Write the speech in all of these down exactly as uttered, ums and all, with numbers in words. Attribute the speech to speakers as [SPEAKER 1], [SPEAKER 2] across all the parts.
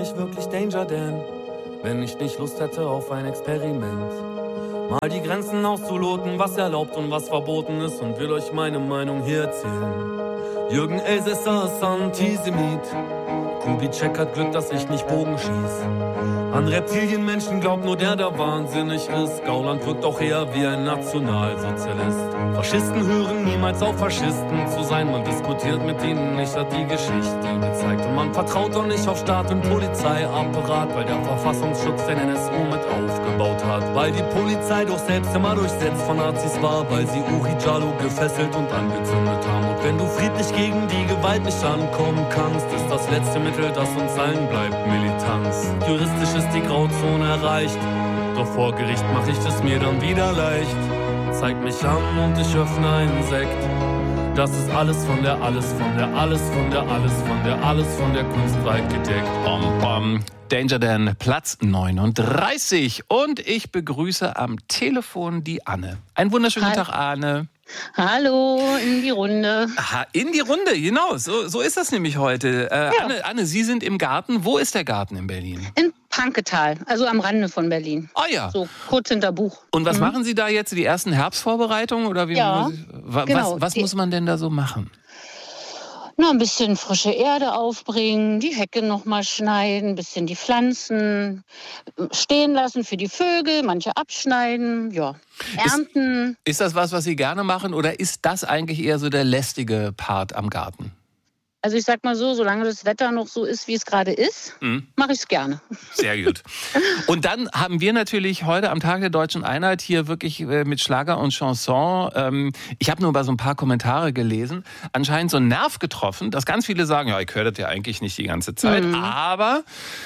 [SPEAKER 1] ich wirklich Danger Dan, wenn ich nicht Lust hätte auf ein Experiment? Mal die Grenzen auszuloten, was erlaubt und was verboten ist, und will euch meine Meinung hier erzählen. Jürgen Elsässer ist Antisemit. Kubitschek hat Glück, dass ich nicht Bogen schieß. An Reptilienmenschen glaubt nur der, der wahnsinnig ist. Gauland wirkt auch eher wie ein Nationalsozialist. Faschisten hören niemals auf, Faschisten zu sein. Man diskutiert mit ihnen nicht, hat die Geschichte gezeigt. Und man vertraut doch nicht auf Staat und Polizeiapparat, weil der Verfassungsschutz den N S U mit aufgebaut hat. Weil die Polizei doch selbst immer durchsetzt von Nazis war, weil sie Uri Jallo gefesselt und angezündet haben. Und wenn du friedlich gegen die Gewalt nicht ankommen kannst, ist das letzte Mittel, das uns allen bleibt, Militanz. Juristisch ist die Grauzone erreicht, doch vor Gericht mach ich es mir dann wieder leicht. Zeig mich an und ich öffne einen Sekt. Das ist alles von der, alles von der, alles von der, alles von der, alles von der Kunst weit gedeckt. Bom, bom. Danger Dan, Platz neununddreißig. Und ich begrüße am Telefon die Anne. Einen wunderschönen
[SPEAKER 2] Hi.
[SPEAKER 1] Tag, Anne.
[SPEAKER 2] Hallo, in die Runde.
[SPEAKER 1] Aha, in die Runde, genau. So, so ist das nämlich heute. Äh,
[SPEAKER 2] Ja.
[SPEAKER 1] Anne, Anne, Sie sind im Garten. Wo ist der Garten in Berlin?
[SPEAKER 2] In Panketal, also am Rande von Berlin.
[SPEAKER 1] Ah ja.
[SPEAKER 2] So kurz hinter Buch.
[SPEAKER 1] Und was machen Sie da jetzt? Die ersten Herbstvorbereitungen? Oder wie
[SPEAKER 2] Ja,
[SPEAKER 1] muss ich, wa,
[SPEAKER 2] genau.
[SPEAKER 1] Was, was
[SPEAKER 2] Die-
[SPEAKER 1] muss man denn da so machen?
[SPEAKER 2] Na, ein bisschen frische Erde aufbringen, die Hecke noch mal schneiden, ein bisschen die Pflanzen stehen lassen für die Vögel, manche abschneiden, ja, ernten.
[SPEAKER 1] Ist das was, was Sie gerne machen? Oder ist das eigentlich eher so der lästige Part am Garten?
[SPEAKER 2] Also ich sag mal so, solange das Wetter noch so ist, wie es gerade ist,
[SPEAKER 1] Mhm.
[SPEAKER 2] mache ich es gerne.
[SPEAKER 1] Sehr gut. Und dann haben wir natürlich heute am Tag der Deutschen Einheit hier wirklich äh, mit Schlager und Chanson, ähm, ich habe nur mal so ein paar Kommentare gelesen, anscheinend so einen Nerv getroffen, dass ganz viele sagen, ja, ich höre das ja eigentlich nicht die ganze Zeit,
[SPEAKER 2] Mhm.
[SPEAKER 1] aber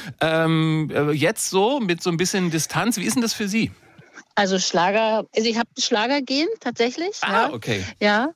[SPEAKER 1] ähm, äh, jetzt so mit so ein bisschen Distanz, wie ist denn das für Sie?
[SPEAKER 2] Also Schlager, also ich habe Schlager gehen tatsächlich.
[SPEAKER 1] Ah,
[SPEAKER 2] ja.
[SPEAKER 1] okay.
[SPEAKER 2] Ja,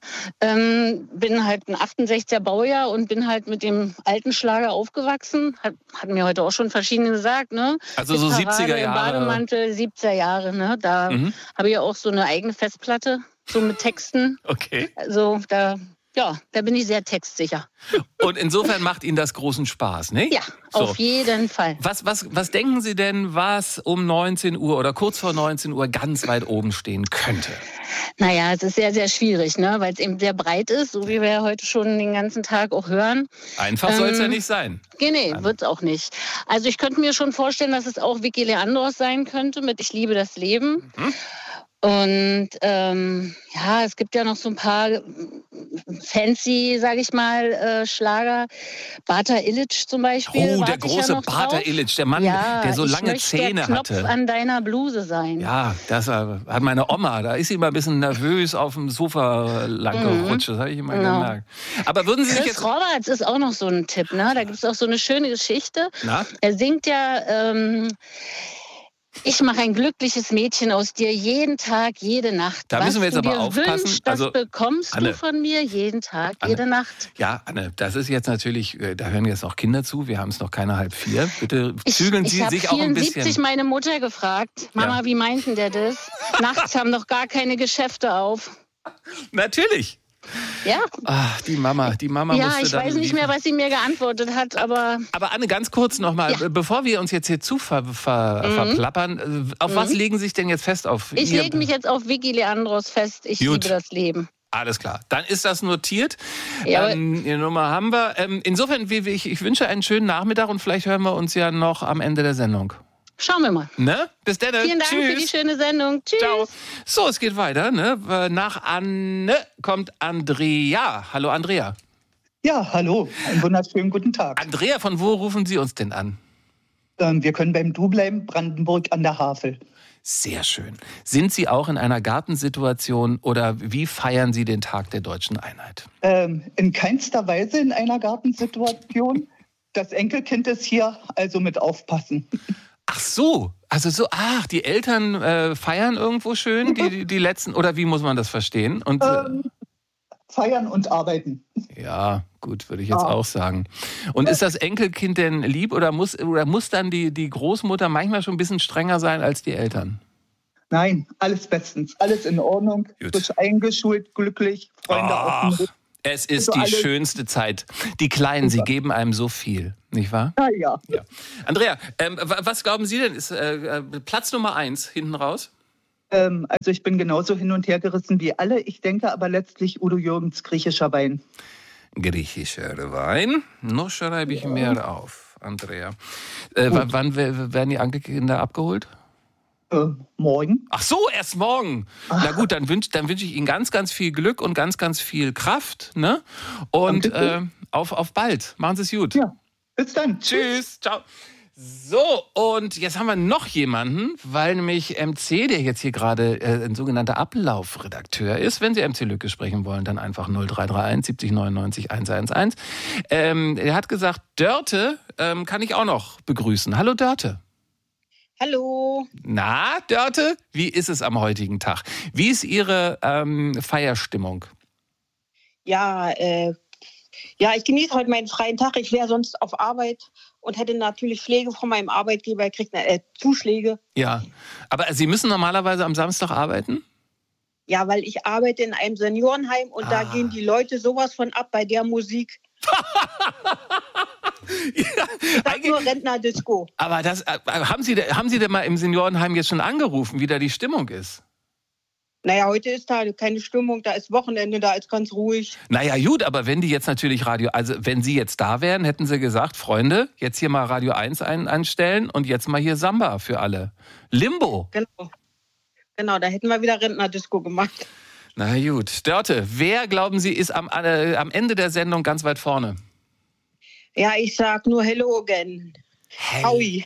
[SPEAKER 2] ähm, bin halt ein achtundsechziger Baujahr und bin halt mit dem alten Schlager aufgewachsen. Hat, hat mir heute auch schon verschiedene gesagt, ne?
[SPEAKER 1] Also so
[SPEAKER 2] Hitparade
[SPEAKER 1] siebziger
[SPEAKER 2] im
[SPEAKER 1] Jahre.
[SPEAKER 2] Bademantel, siebziger Jahre, ne? Da
[SPEAKER 1] Mhm.
[SPEAKER 2] habe ich ja auch so eine eigene Festplatte, so mit Texten.
[SPEAKER 1] Okay.
[SPEAKER 2] Also da, ja, da bin ich sehr textsicher.
[SPEAKER 1] Und insofern macht Ihnen das großen Spaß, ne?
[SPEAKER 2] Ja,
[SPEAKER 1] So.
[SPEAKER 2] auf jeden Fall.
[SPEAKER 1] Was, was, was denken Sie denn, was um neunzehn Uhr oder kurz vor neunzehn Uhr ganz weit oben stehen könnte?
[SPEAKER 2] Naja, es ist sehr, sehr schwierig, ne? Weil es eben sehr breit ist, so wie wir ja heute schon den ganzen Tag auch hören.
[SPEAKER 1] Einfach soll es ja
[SPEAKER 2] Ähm,
[SPEAKER 1] nicht sein.
[SPEAKER 2] Nee, nee, wird's auch nicht. Also ich könnte mir schon vorstellen, dass es auch Vicky Leandros sein könnte mit Ich liebe das Leben.
[SPEAKER 1] Mhm.
[SPEAKER 2] Und ähm, ja, es gibt ja noch so ein paar äh, fancy, sage ich mal, äh, Schlager. Bata Illich zum Beispiel.
[SPEAKER 1] Oh,
[SPEAKER 2] warte
[SPEAKER 1] der
[SPEAKER 2] ich ja
[SPEAKER 1] große
[SPEAKER 2] noch
[SPEAKER 1] Bata
[SPEAKER 2] drauf.
[SPEAKER 1] Illich, der Mann,
[SPEAKER 2] Ja,
[SPEAKER 1] der so
[SPEAKER 2] ich
[SPEAKER 1] lange
[SPEAKER 2] möchte
[SPEAKER 1] Zähne
[SPEAKER 2] der Knopf
[SPEAKER 1] hatte.
[SPEAKER 2] an deiner Bluse sein.
[SPEAKER 1] Ja, das äh, hat meine Oma, da ist sie immer ein bisschen nervös auf dem Sofa lang gerutscht, das habe ich immer
[SPEAKER 2] Genau.
[SPEAKER 1] gemerkt. Aber würden Sie sich
[SPEAKER 2] Chris
[SPEAKER 1] jetzt...
[SPEAKER 2] Roberts ist auch noch so ein Tipp, ne? Da gibt es auch so eine schöne Geschichte.
[SPEAKER 1] Na?
[SPEAKER 2] Er singt ja, ähm, ich mache ein glückliches Mädchen aus dir jeden Tag, jede Nacht.
[SPEAKER 1] Da
[SPEAKER 2] Was
[SPEAKER 1] müssen wir jetzt
[SPEAKER 2] du
[SPEAKER 1] aber
[SPEAKER 2] dir
[SPEAKER 1] aufpassen.
[SPEAKER 2] Wünschst, das
[SPEAKER 1] Also,
[SPEAKER 2] bekommst
[SPEAKER 1] Anne.
[SPEAKER 2] du von mir jeden Tag,
[SPEAKER 1] Anne.
[SPEAKER 2] jede Nacht.
[SPEAKER 1] Ja, Anne, das ist jetzt natürlich, äh, da hören jetzt auch Kinder zu, wir haben es noch keine halb vier. Bitte
[SPEAKER 2] Ich,
[SPEAKER 1] zügeln
[SPEAKER 2] ich
[SPEAKER 1] Sie
[SPEAKER 2] habe
[SPEAKER 1] sich auch ein
[SPEAKER 2] vierundsiebzig
[SPEAKER 1] bisschen.
[SPEAKER 2] meine Mutter gefragt, Mama,
[SPEAKER 1] Ja.
[SPEAKER 2] wie meinten der das? Nachts haben doch gar keine Geschäfte auf.
[SPEAKER 1] Natürlich.
[SPEAKER 2] Ja,
[SPEAKER 1] Ach, die Mama, die Mama
[SPEAKER 2] ja
[SPEAKER 1] musste
[SPEAKER 2] ich
[SPEAKER 1] dann
[SPEAKER 2] weiß nicht mehr,
[SPEAKER 1] liefern.
[SPEAKER 2] was sie mir geantwortet hat, aber
[SPEAKER 1] Aber Anne, ganz kurz nochmal,
[SPEAKER 2] Ja.
[SPEAKER 1] bevor wir uns jetzt hier zu ver ver verplappern, äh, auf was legen Sie sich denn jetzt fest? Auf
[SPEAKER 2] ich
[SPEAKER 1] Ihr-
[SPEAKER 2] lege mich jetzt auf Vicky Leandros fest. Ich
[SPEAKER 1] Gut.
[SPEAKER 2] liebe das Leben.
[SPEAKER 1] Alles klar, dann ist das notiert.
[SPEAKER 2] Jawohl.
[SPEAKER 1] Ähm, die Nummer haben wir. Ähm, insofern, wie- wie- ich, ich wünsche einen schönen Nachmittag und vielleicht hören wir uns ja noch am Ende der Sendung.
[SPEAKER 2] Schauen wir mal.
[SPEAKER 1] Ne? Bis dann.
[SPEAKER 2] Vielen Dank
[SPEAKER 1] Tschüss.
[SPEAKER 2] für die schöne Sendung. Tschüss.
[SPEAKER 1] Ciao. So, es geht weiter. Ne? Nach Anne kommt Andrea. Hallo Andrea.
[SPEAKER 3] Ja, hallo, einen wunderschönen guten Tag.
[SPEAKER 1] Andrea, von wo rufen Sie uns denn an?
[SPEAKER 3] Ähm, wir können beim Du bleiben, Brandenburg an der Havel.
[SPEAKER 1] Sehr schön. Sind Sie auch in einer Gartensituation oder wie feiern Sie den Tag der Deutschen Einheit?
[SPEAKER 3] Ähm, in keinster Weise in einer Gartensituation. Das Enkelkind ist hier, also mit aufpassen.
[SPEAKER 1] Ach so, also so, ach, die Eltern äh, feiern irgendwo schön, die, die, die letzten, oder wie muss man das verstehen? Und äh,
[SPEAKER 3] Ähm, feiern und arbeiten.
[SPEAKER 1] ja, gut, würde ich jetzt
[SPEAKER 3] Ja.
[SPEAKER 1] auch sagen. Und ist das Enkelkind denn lieb oder muss, oder muss dann die, die Großmutter manchmal schon ein bisschen strenger sein als die Eltern?
[SPEAKER 3] Nein, alles bestens, alles in Ordnung,
[SPEAKER 1] Gut.
[SPEAKER 3] frisch eingeschult, glücklich, Freunde
[SPEAKER 1] Ach,
[SPEAKER 3] auf dem Weg.
[SPEAKER 4] Es ist
[SPEAKER 3] Also
[SPEAKER 4] die
[SPEAKER 3] alle-
[SPEAKER 4] schönste Zeit. Die Kleinen, sie geben einem so viel, nicht wahr?
[SPEAKER 3] Ja, ja.
[SPEAKER 4] Ja. Andrea, ähm, wa- was glauben Sie denn, ist äh, äh, Platz Nummer eins hinten raus?
[SPEAKER 3] Ähm, also ich bin genauso hin und her gerissen wie alle. Ich denke aber letztlich Udo Jürgens griechischer Wein.
[SPEAKER 4] Griechischer Wein. Noch schreibe ich mehr auf, Andrea. Äh, w- wann w- werden die Angelkinder abgeholt?
[SPEAKER 3] Äh, morgen.
[SPEAKER 4] Ach so, erst morgen. Na gut, dann wünsche dann wünsch ich Ihnen ganz, ganz viel Glück und ganz, ganz viel Kraft. Ne? Und äh,
[SPEAKER 3] Danke.
[SPEAKER 4] auf, auf bald. Machen Sie es gut.
[SPEAKER 3] Ja, bis dann.
[SPEAKER 4] Tschüss. Ciao. So, und jetzt haben wir noch jemanden, weil nämlich M C, der jetzt hier gerade äh, ein sogenannter Ablaufredakteur ist. Wenn Sie M C Lücke sprechen wollen, dann einfach null drei drei eins siebzig neunundneunzig hunderteins. Ähm, er hat gesagt, Dörte ähm, kann ich auch noch begrüßen. Hallo Dörte.
[SPEAKER 5] Hallo.
[SPEAKER 4] Na, Dörte, wie ist es am heutigen Tag? Wie ist Ihre ähm, Feierstimmung?
[SPEAKER 5] Ja, äh, ja, ich genieße heute meinen freien Tag. Ich wäre sonst auf Arbeit und hätte natürlich Schläge von meinem Arbeitgeber gekriegt, äh, Zuschläge.
[SPEAKER 4] Ja, aber Sie müssen normalerweise am Samstag arbeiten?
[SPEAKER 5] Ja, weil ich arbeite in einem Seniorenheim und
[SPEAKER 4] Ah.
[SPEAKER 5] da gehen die Leute sowas von ab bei der Musik.
[SPEAKER 4] Ja,
[SPEAKER 5] Das
[SPEAKER 4] eigentlich-
[SPEAKER 5] nur Rentner-Disco.
[SPEAKER 4] aber das, äh, haben, Sie, da- haben Sie denn mal im Seniorenheim jetzt schon angerufen, wie da die Stimmung ist?
[SPEAKER 5] Naja, heute ist da keine Stimmung, da ist Wochenende, da ist ganz ruhig.
[SPEAKER 4] Naja, gut, aber wenn die jetzt natürlich Radio, also wenn Sie jetzt da wären, hätten Sie gesagt, Freunde, jetzt hier mal Radio eins ein, anstellen und jetzt mal hier Samba für alle. Limbo.
[SPEAKER 5] Genau. Genau, da hätten wir wieder Rentner-Disco gemacht.
[SPEAKER 4] Na gut. Dörte, wer, glauben Sie, ist am, äh, am Ende der Sendung ganz weit vorne?
[SPEAKER 5] Ja, ich sag nur Hello again. Howie.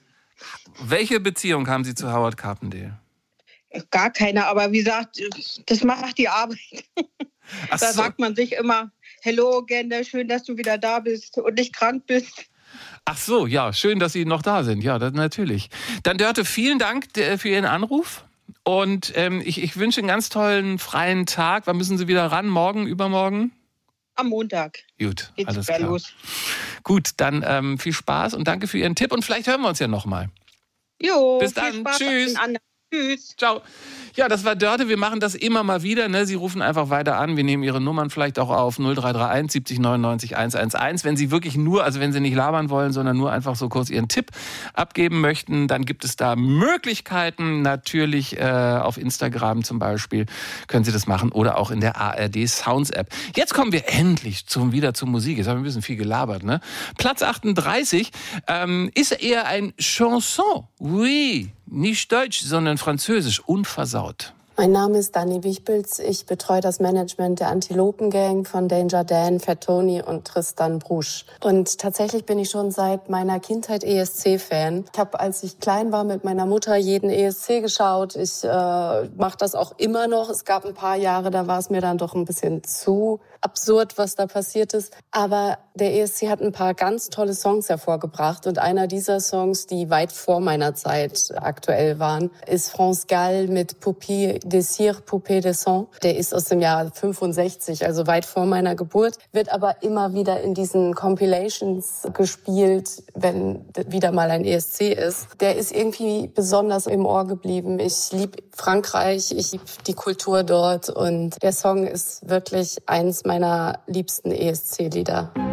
[SPEAKER 4] Welche Beziehung haben Sie zu Howard Carpendale?
[SPEAKER 5] Gar keine, aber wie gesagt, das macht die Arbeit.
[SPEAKER 4] Ach
[SPEAKER 5] Da
[SPEAKER 4] so.
[SPEAKER 5] sagt man sich immer, hello Gender, schön, dass du wieder da bist und nicht krank bist.
[SPEAKER 4] Ach so, ja, schön, dass Sie noch da sind. Ja, das, natürlich. Dann Dörte, vielen Dank äh, für Ihren Anruf. Und ähm, ich, ich wünsche einen ganz tollen freien Tag. Wann müssen Sie wieder ran? Morgen, übermorgen?
[SPEAKER 5] Am Montag
[SPEAKER 4] Gut,
[SPEAKER 5] geht's
[SPEAKER 4] alles
[SPEAKER 5] wieder
[SPEAKER 4] klar.
[SPEAKER 5] los.
[SPEAKER 4] Gut, dann ähm, viel Spaß und danke für Ihren Tipp. Und vielleicht hören wir uns ja nochmal.
[SPEAKER 5] Jo,
[SPEAKER 4] Bis
[SPEAKER 5] viel
[SPEAKER 4] dann.
[SPEAKER 5] Spaß
[SPEAKER 4] Tschüss.
[SPEAKER 5] an den anderen. Tschüss.
[SPEAKER 4] Ciao. Ja, das war Dörte. Wir machen das immer mal wieder. Ne? Sie rufen einfach weiter an. Wir nehmen Ihre Nummern vielleicht auch auf null drei drei eins siebzig neunundneunzig hunderteins. Wenn Sie wirklich nur, also wenn Sie nicht labern wollen, sondern nur einfach so kurz Ihren Tipp abgeben möchten, dann gibt es da Möglichkeiten. Natürlich äh, auf Instagram zum Beispiel können Sie das machen oder auch in der A R D Sounds App. Jetzt kommen wir endlich zum, wieder zur Musik. Jetzt haben wir ein bisschen viel gelabert. Ne? Platz achtunddreißig ähm, ist eher ein Chanson. Oui, nicht Deutsch, sondern Französisch. Unversaut.
[SPEAKER 6] Mein Name ist Dani Wichpilz. Ich betreue das Management der Antilopen-Gang von Danger Dan, Fat Tony und Tristan Brusch. Und tatsächlich bin ich schon seit meiner Kindheit E S C-Fan. Ich habe, als ich klein war, mit meiner Mutter jeden E S C geschaut. Ich äh, mache das auch immer noch. Es gab ein paar Jahre, da war es mir dann doch ein bisschen zu absurd, was da passiert ist. Aber der E S C hat ein paar ganz tolle Songs hervorgebracht. Und einer dieser Songs, die weit vor meiner Zeit aktuell waren, ist France Gall mit Poupée Désir, Poupée de Sang. Der ist aus dem Jahr fünfundsechzig, also weit vor meiner Geburt, wird aber immer wieder in diesen Compilations gespielt, wenn wieder mal ein E S C ist. Der ist irgendwie besonders im Ohr geblieben. Ich liebe Frankreich, ich liebe die Kultur dort und der Song ist wirklich eins meiner liebsten E S C-Lieder.